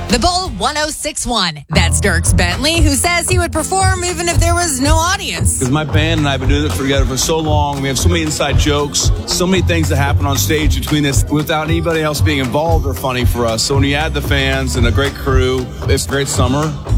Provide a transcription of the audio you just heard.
The Bull 1061. That's Dierks Bentley, who says he would perform even if there was no audience. Because my band and I have been doing it together for so long. We have so many inside jokes, so many things that happen on stage between us without anybody else being involved are funny for us. So when you add the fans and a great crew, it's a great summer.